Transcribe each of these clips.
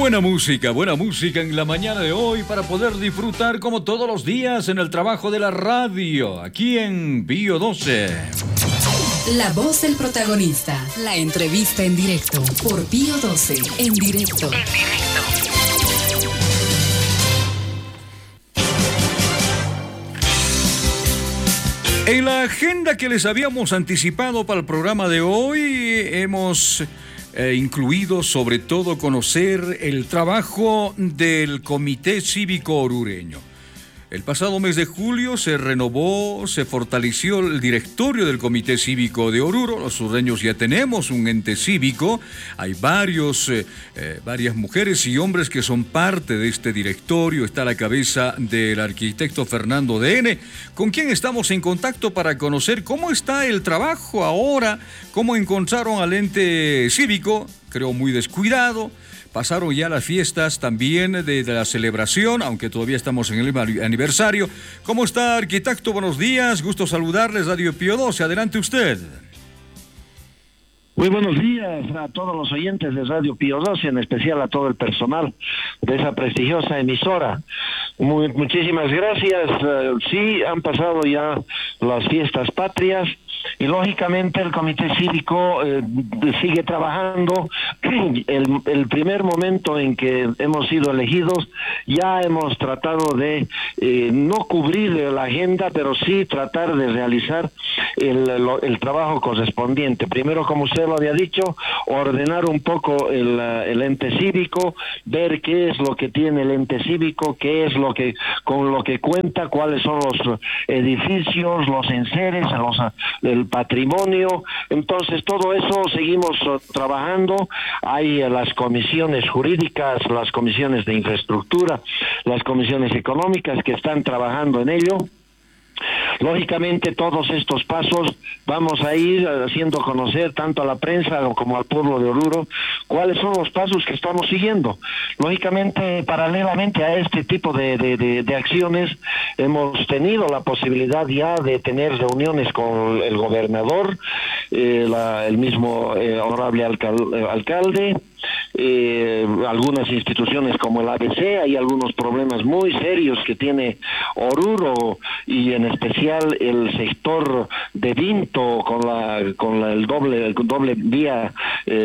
Buena música en la mañana de hoy para poder disfrutar como todos los días en el trabajo de la radio, aquí en Pío 12. La voz del protagonista, la entrevista en directo por Pío 12, en directo. En la agenda que les habíamos anticipado para el programa de hoy, hemos incluido sobre todo conocer el trabajo del Comité Cívico Orureño. El pasado mes de julio se renovó, se fortaleció el directorio del Comité Cívico de Oruro. Los orureños ya tenemos un ente cívico. Hay varias mujeres y hombres que son parte de este directorio. Está a la cabeza del arquitecto Fernando D.N., con quien estamos en contacto para conocer cómo está el trabajo ahora, cómo encontraron al ente cívico, creo muy descuidado. Pasaron ya las fiestas también de la celebración, aunque todavía estamos en el aniversario. ¿Cómo está, arquitecto? Buenos días, gusto saludarles, Radio Pío 12. Adelante usted. Muy buenos días a todos los oyentes de Radio Pío 12, en especial a todo el personal de esa prestigiosa emisora. Muchísimas gracias. Sí, han pasado ya las fiestas patrias y lógicamente el Comité Cívico sigue trabajando. El primer momento en que hemos sido elegidos ya hemos tratado de no cubrir la agenda, pero sí tratar de realizar el trabajo correspondiente. Primero, como usted lo había dicho, ordenar un poco el ente cívico, ver qué es lo que tiene el ente cívico, qué es lo que con lo que cuenta, cuáles son los edificios, los enseres, el patrimonio. Entonces todo eso seguimos trabajando. Hay las comisiones jurídicas, las comisiones de infraestructura, las comisiones económicas que están trabajando en ello. Lógicamente todos estos pasos vamos a ir haciendo conocer tanto a la prensa como al pueblo de Oruro cuáles son los pasos que estamos siguiendo. Lógicamente, paralelamente a este tipo de acciones, hemos tenido la posibilidad ya de tener reuniones con el gobernador, el mismo honorable alcalde, algunas instituciones como el ABC. Hay algunos problemas muy serios que tiene Oruro y en especial el sector de Vinto con el doble vía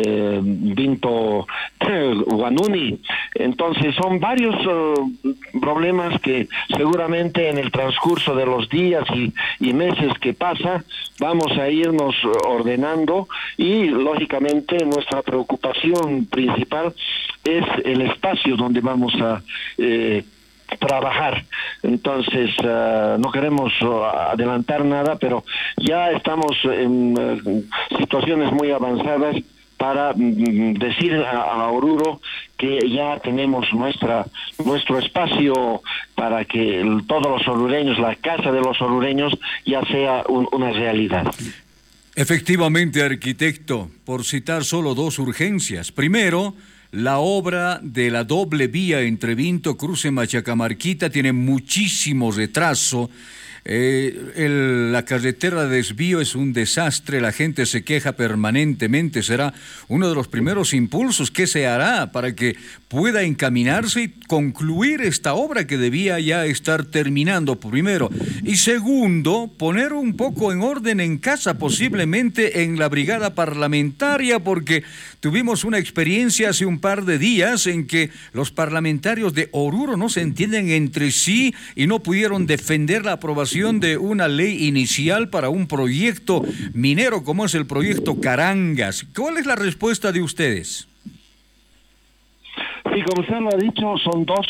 Vinto Guanuni. Entonces son varios problemas que seguramente en el transcurso de los días y meses que pasa vamos a irnos ordenando, y lógicamente nuestra preocupación principal es el espacio donde vamos a trabajar. Entonces no queremos adelantar nada, pero ya estamos en situaciones muy avanzadas para decir a Oruro que ya tenemos nuestro espacio para que todos los orureños, la casa de los orureños, ya sea una realidad. Efectivamente, arquitecto, por citar solo dos urgencias. Primero, la obra de la doble vía entre Vinto, Cruce, Machacamarquita tiene muchísimo retraso. La carretera de desvío es un desastre, la gente se queja permanentemente. Será uno de los primeros impulsos que se hará para que pueda encaminarse y concluir esta obra que debía ya estar terminando, primero. Y segundo, poner un poco en orden en casa, posiblemente en la brigada parlamentaria, porque tuvimos una experiencia hace un par de días en que los parlamentarios de Oruro no se entienden entre sí y no pudieron defender la aprobación de una ley inicial para un proyecto minero como es el proyecto Carangas. ¿Cuál es la respuesta de ustedes? Sí, como usted lo ha dicho, son dos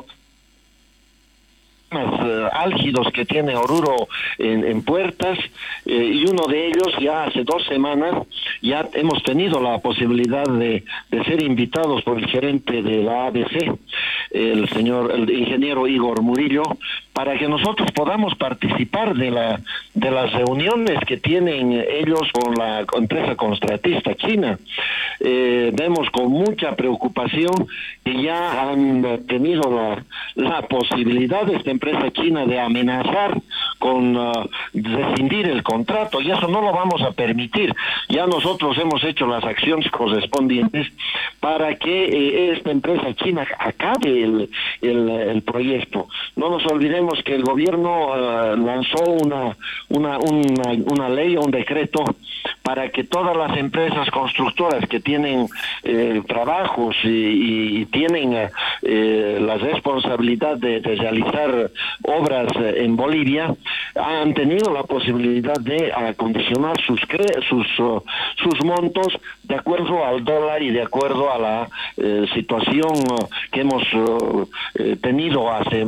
álgidos que tiene Oruro en puertas, y uno de ellos ya hace 2 semanas ya hemos tenido la posibilidad de ser invitados por el gerente de la ABC, el ingeniero Igor Murillo, para que nosotros podamos participar de las reuniones que tienen ellos con la empresa contratista china. Vemos con mucha preocupación que ya han tenido la posibilidad de esta empresa china de amenazar rescindir el contrato, y eso no lo vamos a permitir. Ya nosotros hemos hecho las acciones correspondientes para que esta empresa china acabe el proyecto. No nos olvidemos que el gobierno lanzó una ley o un decreto para que todas las empresas constructoras que tienen trabajos y tienen la responsabilidad de realizar obras en Bolivia han tenido la posibilidad de acondicionar sus montos de acuerdo al dólar y de acuerdo a la situación que hemos tenido hace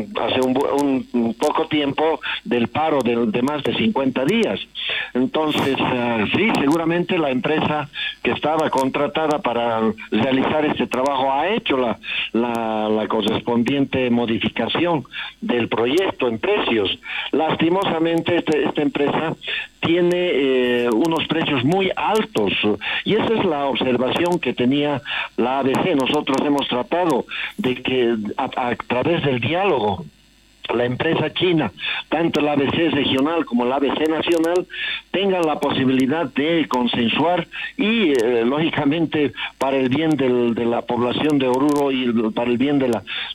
un poco tiempo del paro de más de 50 días. Entonces, sí, seguramente la empresa que estaba contratada para realizar este trabajo ha hecho la correspondiente modificación del proyecto en precios. Lastimosamente, esta empresa tiene unos precios muy altos, y esa es la observación que tenía la ABC. Nosotros hemos tratado de que a través del diálogo la empresa china, tanto la ABC regional como la ABC nacional, tengan la posibilidad de consensuar y lógicamente para el bien de la población de Oruro y para el bien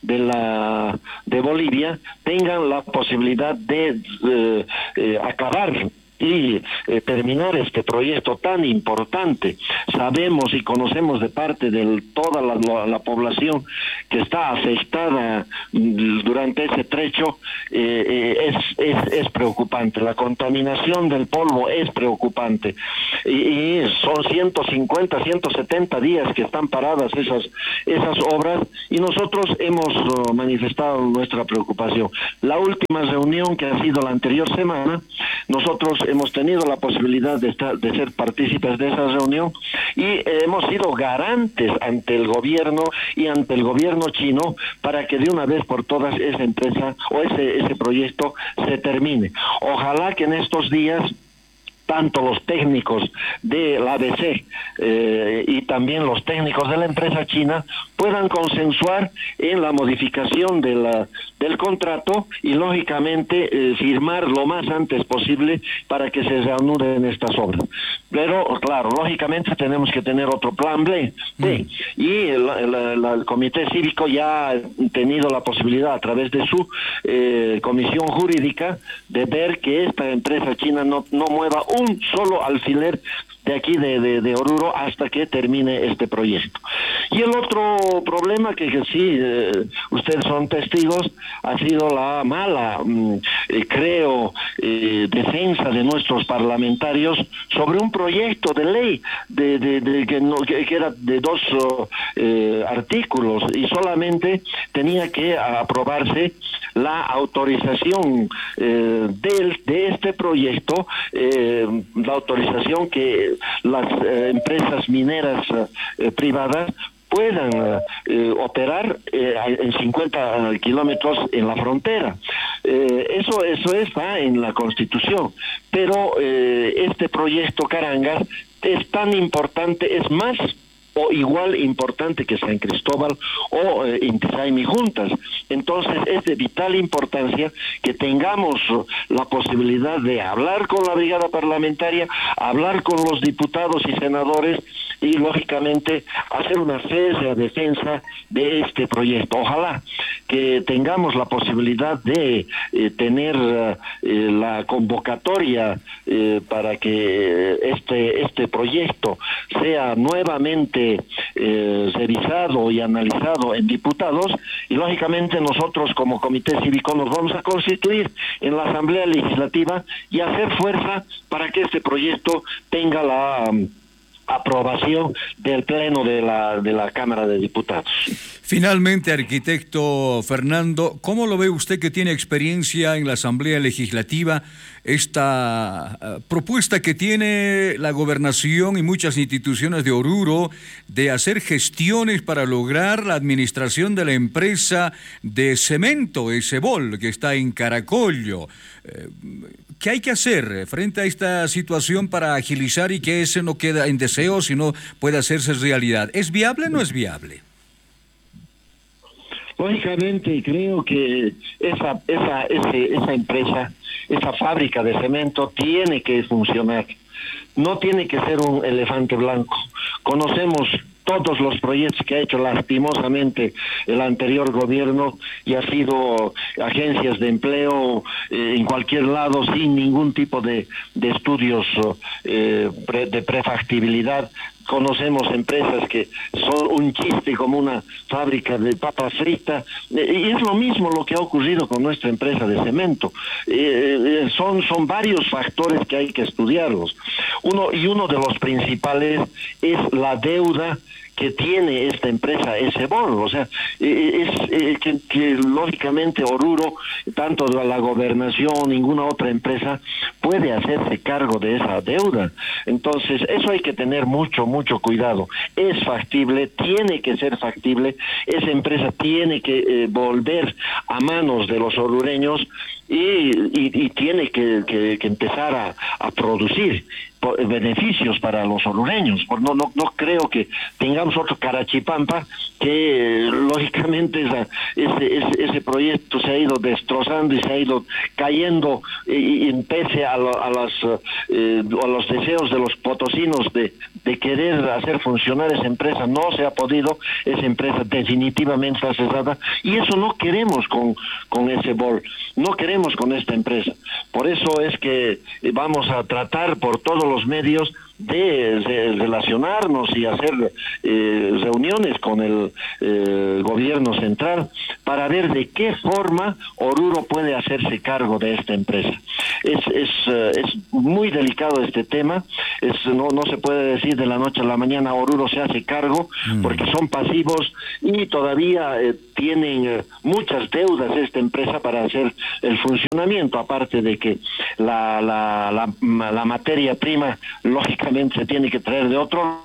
de Bolivia, tengan la posibilidad de acabar y terminar este proyecto tan importante. Sabemos y conocemos de parte de toda la población que está afectada durante ese trecho, es preocupante. La contaminación del polvo es preocupante y son 150, 170 días que están paradas esas obras, y nosotros hemos manifestado nuestra preocupación. La última reunión, que ha sido la anterior semana, nosotros hemos tenido la posibilidad de ser partícipes de esa reunión y hemos sido garantes ante el gobierno y ante el gobierno chino para que de una vez por todas esa empresa o ese proyecto se termine. Ojalá que en estos días tanto los técnicos de la ABC y también los técnicos de la empresa china puedan consensuar en la modificación del contrato y lógicamente firmar lo más antes posible para que se reanuden estas obras. Pero claro, lógicamente tenemos que tener otro plan B. Y el Comité Cívico ya ha tenido la posibilidad a través de su comisión jurídica de ver que esta empresa china no mueva un solo alfiler de aquí de Oruro hasta que termine este proyecto. Y el otro problema que sí, ustedes son testigos, ha sido la mala, creo, defensa de nuestros parlamentarios sobre un proyecto de ley que era de 2 artículos y solamente tenía que aprobarse la autorización de este proyecto, la autorización que las empresas mineras privadas puedan operar en 50 kilómetros en la frontera. Eso está en la Constitución, pero este proyecto Carangas es tan importante, es más o igual importante que San Cristóbal o Intisaimi juntas. Entonces es de vital importancia que tengamos la posibilidad de hablar con la brigada parlamentaria, hablar con los diputados y senadores y lógicamente hacer una férrea defensa de este proyecto. Ojalá que tengamos la posibilidad de tener la convocatoria para que este proyecto sea nuevamente revisado y analizado en diputados, y lógicamente nosotros como Comité Cívico nos vamos a constituir en la Asamblea Legislativa y hacer fuerza para que este proyecto tenga la aprobación del Pleno de la Cámara de Diputados. Finalmente, arquitecto Fernando, ¿cómo lo ve usted, que tiene experiencia en la Asamblea Legislativa, esta propuesta que tiene la gobernación y muchas instituciones de Oruro de hacer gestiones para lograr la administración de la empresa de cemento Esebol, que está en Caracollo? ¿Qué hay que hacer frente a esta situación para agilizar y que ese no quede en deseo, sino pueda hacerse realidad? ¿Es viable o no es viable? Lógicamente creo que esa empresa esta fábrica de cemento tiene que funcionar. No tiene que ser un elefante blanco. Conocemos todos los proyectos que ha hecho lastimosamente el anterior gobierno y ha sido agencias de empleo en cualquier lado sin ningún tipo de estudios de prefactibilidad. Conocemos empresas que son un chiste como una fábrica de papas fritas y es lo mismo lo que ha ocurrido con nuestra empresa de cemento. Son varios factores que hay que estudiarlos. Uno de los principales es la deuda que tiene esta empresa SBOR, o sea, que lógicamente Oruro, tanto de la gobernación, ninguna otra empresa puede hacerse cargo de esa deuda. Entonces, eso hay que tener mucho cuidado. Es factible, tiene que ser factible, esa empresa tiene que volver a manos de los orureños y tiene que empezar a producir beneficios para los orureños. No creo que tengamos otro Carachipampa que lógicamente ese proyecto se ha ido destrozando y se ha ido cayendo y pese a los deseos de los potosinos de querer hacer funcionar esa empresa, no se ha podido. Esa empresa definitivamente está cesada y eso no queremos con ese BOL, no queremos con esta empresa. Por eso es que vamos a tratar por todos los medios de relacionarnos y hacer reuniones con el gobierno central para ver de qué forma Oruro puede hacerse cargo de esta empresa. Es muy delicado este tema. No se puede decir de la noche a la mañana Oruro se hace cargo, porque son pasivos y todavía tienen muchas deudas esta empresa para hacer el funcionamiento, aparte de que la materia prima lógicamente se tiene que traer de otro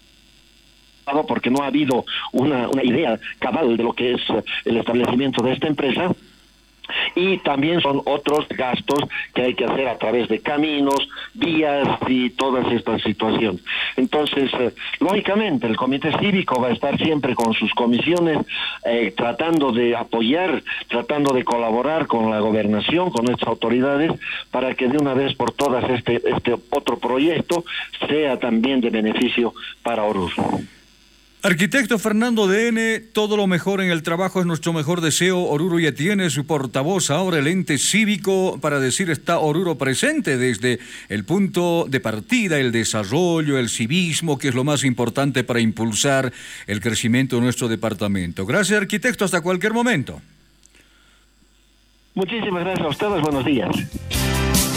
lado porque no ha habido una idea cabal de lo que es el establecimiento de esta empresa. Y también son otros gastos que hay que hacer a través de caminos, vías y todas estas situaciones. Entonces, lógicamente, el Comité Cívico va a estar siempre con sus comisiones, tratando de apoyar, tratando de colaborar con la gobernación, con nuestras autoridades, para que de una vez por todas este otro proyecto sea también de beneficio para Oruro. Arquitecto Fernando DN, todo lo mejor en el trabajo es nuestro mejor deseo. Oruro ya tiene su portavoz, ahora el ente cívico, para decir está Oruro presente desde el punto de partida, el desarrollo, el civismo, que es lo más importante para impulsar el crecimiento de nuestro departamento. Gracias, arquitecto, hasta cualquier momento. Muchísimas gracias a ustedes, buenos días.